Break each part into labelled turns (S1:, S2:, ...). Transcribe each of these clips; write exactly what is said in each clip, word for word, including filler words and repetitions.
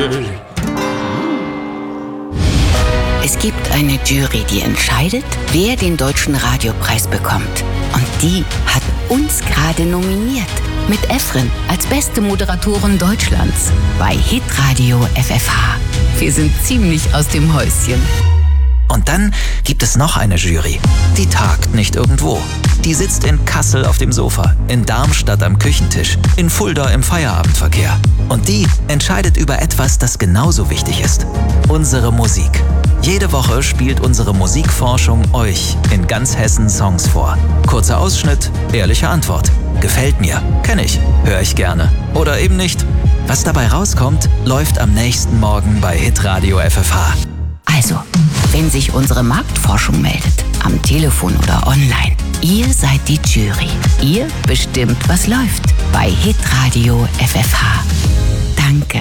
S1: Es gibt eine Jury, die entscheidet, wer den Deutschen Radiopreis bekommt. Und die hat uns gerade nominiert. Mit Efren als beste Moderatorin Deutschlands bei Hitradio F F H. Wir sind ziemlich aus dem Häuschen.
S2: Und dann gibt es noch eine Jury. Die tagt nicht irgendwo. Die sitzt in Kassel auf dem Sofa, in Darmstadt am Küchentisch, in Fulda im Feierabendverkehr. Und die entscheidet über etwas, das genauso wichtig ist. Unsere Musik. Jede Woche spielt unsere Musikforschung euch in ganz Hessen Songs vor. Kurzer Ausschnitt, ehrliche Antwort. Gefällt mir, kenne ich, höre ich gerne. Oder eben nicht. Was dabei rauskommt, läuft am nächsten Morgen bei Hitradio F F H.
S1: Also, wenn sich unsere Marktforschung meldet, am Telefon oder online, ihr seid die Jury. Ihr bestimmt, was läuft bei Hitradio F F H. Danke.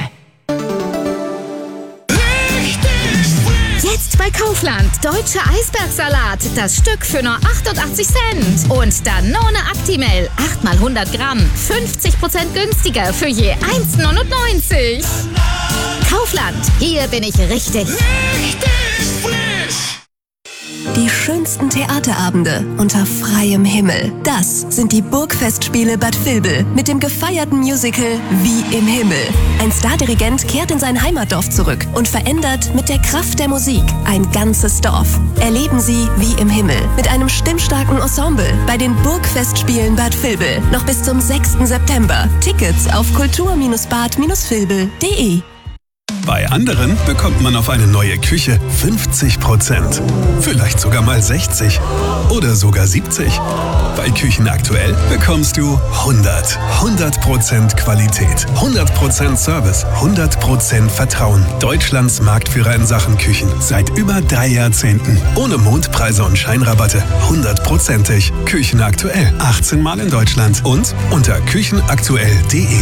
S3: Jetzt bei Kaufland. Deutscher Eisbergsalat. Das Stück für nur achtundachtzig Cent. Und Danone Actimel. acht mal hundert Gramm. fünfzig Prozent günstiger für je eins neunundneunzig. Kaufland. Hier bin ich richtig.
S4: Richtig frisch.
S5: Die schönsten Theaterabende unter freiem Himmel. Das sind die Burgfestspiele Bad Vilbel mit dem gefeierten Musical Wie im Himmel. Ein Stardirigent kehrt in sein Heimatdorf zurück und verändert mit der Kraft der Musik ein ganzes Dorf. Erleben Sie Wie im Himmel mit einem stimmstarken Ensemble bei den Burgfestspielen Bad Vilbel. Noch bis zum sechsten September. Tickets auf kultur bad vilbel punkt de.
S6: Bei anderen bekommt man auf eine neue Küche fünfzig Prozent. Vielleicht sogar mal sechzig oder sogar siebzig. Bei Küchen aktuell bekommst du hundert. hundert Prozent Qualität, hundert Prozent Service, hundert Prozent Vertrauen. Deutschlands Marktführer in Sachen Küchen. Seit über drei Jahrzehnten. Ohne Mondpreise und Scheinrabatte. hundertprozentig. Küchen aktuell. achtzehn Mal in Deutschland. Und unter küchenaktuell punkt de.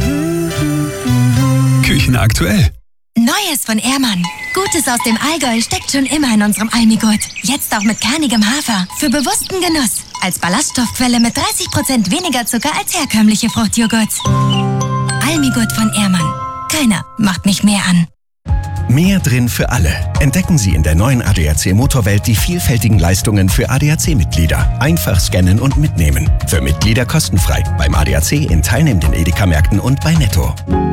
S6: Küchen aktuell.
S7: Neues von Ehrmann. Gutes aus dem Allgäu steckt schon immer in unserem Almigurt. Jetzt auch mit kernigem Hafer. Für bewussten Genuss. Als Ballaststoffquelle mit dreißig Prozent weniger Zucker als herkömmliche Fruchtjoghurts. Almigurt von Ehrmann. Keiner macht mich mehr an.
S8: Mehr drin für alle. Entdecken Sie in der neuen A D A C Motorwelt die vielfältigen Leistungen für A D A C-Mitglieder. Einfach scannen und mitnehmen. Für Mitglieder kostenfrei. Beim A D A C in teilnehmenden Edeka-Märkten und bei Netto.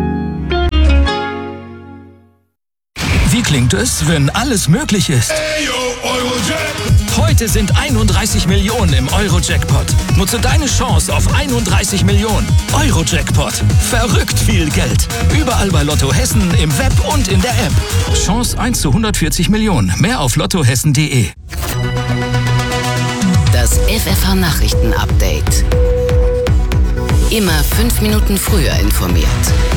S9: Wie klingt es, wenn alles möglich ist?
S4: Ey, yo, Eurojack.
S9: Heute sind einunddreißig Millionen im Euro-Jackpot. Nutze deine Chance auf einunddreißig Millionen. Euro-Jackpot. Verrückt viel Geld. Überall bei Lotto Hessen, im Web und in der App. Chance eins zu hundertvierzig Millionen. Mehr auf lottohessen punkt de.
S1: Das F F H-Nachrichten-Update. Immer fünf Minuten früher informiert.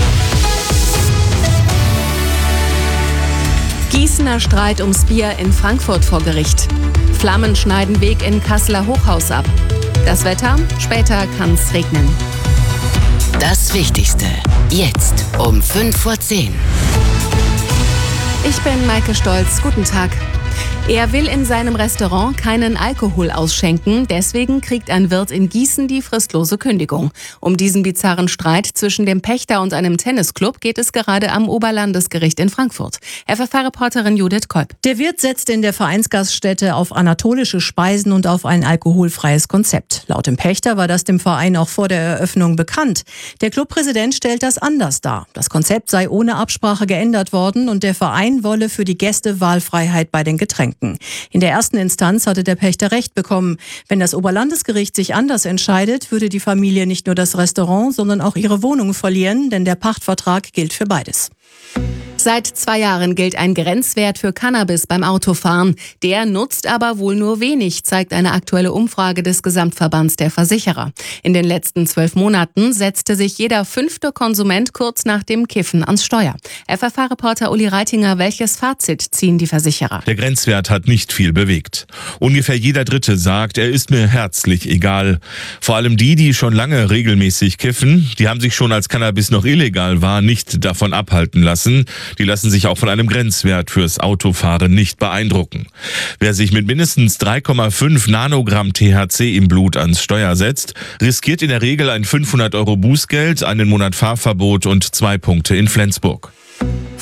S10: Gießener Streit ums Bier in Frankfurt vor Gericht. Flammen schneiden Weg in Kasseler Hochhaus ab. Das Wetter? Später kann's regnen.
S1: Das Wichtigste. Jetzt um fünf vor zehn.
S10: Ich bin Maike Stolz. Guten Tag. Er will in seinem Restaurant keinen Alkohol ausschenken, deswegen kriegt ein Wirt in Gießen die fristlose Kündigung. Um diesen bizarren Streit zwischen dem Pächter und einem Tennisclub geht es gerade am Oberlandesgericht in Frankfurt. F F H-Reporterin Judith Kolb.
S11: Der Wirt setzt in der Vereinsgaststätte auf anatolische Speisen und auf ein alkoholfreies Konzept. Laut dem Pächter war das dem Verein auch vor der Eröffnung bekannt. Der Clubpräsident stellt das anders dar. Das Konzept sei ohne Absprache geändert worden und der Verein wolle für die Gäste Wahlfreiheit bei den Getränken. In der ersten Instanz hatte der Pächter Recht bekommen. Wenn das Oberlandesgericht sich anders entscheidet, würde die Familie nicht nur das Restaurant, sondern auch ihre Wohnung verlieren, denn der Pachtvertrag gilt für beides.
S10: Seit zwei Jahren gilt ein Grenzwert für Cannabis beim Autofahren. Der nutzt aber wohl nur wenig, zeigt eine aktuelle Umfrage des Gesamtverbands der Versicherer. In den letzten zwölf Monaten setzte sich jeder fünfte Konsument kurz nach dem Kiffen ans Steuer. F F H-Reporter Uli Reitinger, welches Fazit ziehen die Versicherer?
S12: Der Grenzwert hat nicht viel bewegt. Ungefähr jeder Dritte sagt, er ist mir herzlich egal. Vor allem die, die schon lange regelmäßig kiffen, die haben sich schon, als Cannabis noch illegal war, nicht davon abhalten lassen. Die lassen sich auch von einem Grenzwert fürs Autofahren nicht beeindrucken. Wer sich mit mindestens drei Komma fünf Nanogramm T H C im Blut ans Steuer setzt, riskiert in der Regel ein fünfhundert Euro Bußgeld, einen Monat Fahrverbot und zwei Punkte in Flensburg.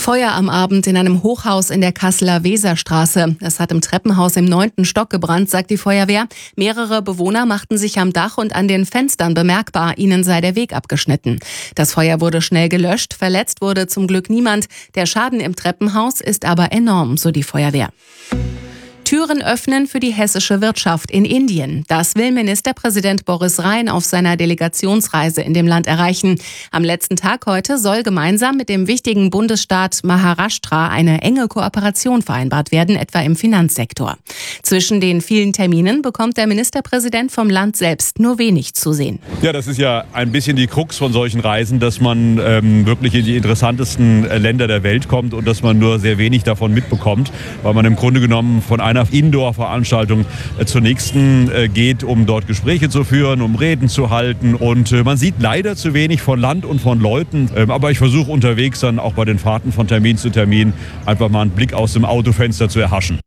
S10: Feuer am Abend in einem Hochhaus in der Kasseler Weserstraße. Es hat im Treppenhaus im neunten Stock gebrannt, sagt die Feuerwehr. Mehrere Bewohner machten sich am Dach und an den Fenstern bemerkbar, ihnen sei der Weg abgeschnitten. Das Feuer wurde schnell gelöscht, verletzt wurde zum Glück niemand. Der Schaden im Treppenhaus ist aber enorm, so die Feuerwehr. Türen öffnen für die hessische Wirtschaft in Indien. Das will Ministerpräsident Boris Rhein auf seiner Delegationsreise in dem Land erreichen. Am letzten Tag heute soll gemeinsam mit dem wichtigen Bundesstaat Maharashtra eine enge Kooperation vereinbart werden, etwa im Finanzsektor. Zwischen den vielen Terminen bekommt der Ministerpräsident vom Land selbst nur wenig zu sehen.
S13: Ja, das ist ja ein bisschen die Krux von solchen Reisen, dass man ähm, wirklich in die interessantesten Länder der Welt kommt und dass man nur sehr wenig davon mitbekommt, weil man im Grunde genommen von einer Indoor-Veranstaltung zur nächsten geht, um dort Gespräche zu führen, um Reden zu halten. Und man sieht leider zu wenig von Land und von Leuten. Aber ich versuche unterwegs dann auch bei den Fahrten von Termin zu Termin einfach mal einen Blick aus dem Autofenster zu erhaschen.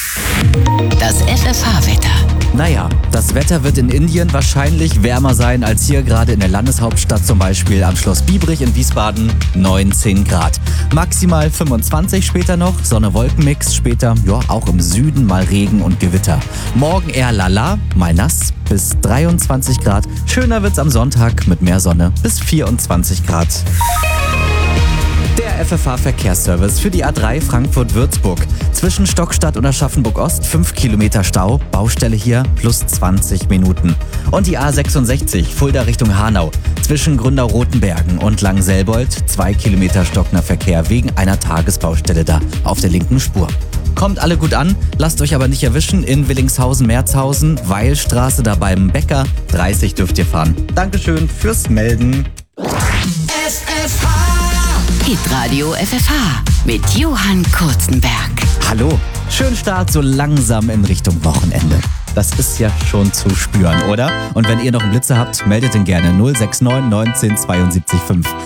S1: Das F F H-Wetter.
S14: Naja, das Wetter wird in Indien wahrscheinlich wärmer sein als hier gerade in der Landeshauptstadt, zum Beispiel am Schloss Biebrich in Wiesbaden, neunzehn Grad. Maximal fünfundzwanzig später noch, Sonne-Wolken-Mix, später ja auch im Süden mal Regen und Gewitter. Morgen eher lala, mal nass, bis dreiundzwanzig Grad. Schöner wird's am Sonntag mit mehr Sonne, bis vierundzwanzig Grad. Der F F H-Verkehrsservice für die A drei Frankfurt-Würzburg. Zwischen Stockstadt und Aschaffenburg-Ost fünf Kilometer Stau, Baustelle hier plus zwanzig Minuten. Und die A sechsundsechzig Fulda Richtung Hanau. Zwischen Gründau-Rotenbergen und Langselbold zwei Kilometer stockender Verkehr wegen einer Tagesbaustelle da auf der linken Spur. Kommt alle gut an, lasst euch aber nicht erwischen in Willingshausen-Merzhausen, Weilstraße da beim Bäcker. dreißig dürft ihr fahren. Dankeschön fürs Melden.
S1: F F H. Hitradio F F H mit Johann Kurzenberg.
S14: Hallo, schönen Start so langsam in Richtung Wochenende. Das ist ja schon zu spüren, oder? Und wenn ihr noch einen Blitzer habt, meldet ihn gerne null sechs neun neunzehn zweiundsiebzig fünf.